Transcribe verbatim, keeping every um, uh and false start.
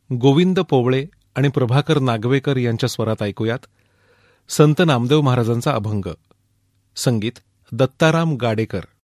गोविंद पोवळे आणि प्रभाकर नागवेकर यांच्या स्वरात ऐकूयात संत नामदेव महाराजांचा अभंग. संगीत दत्ताराम गाडेकर.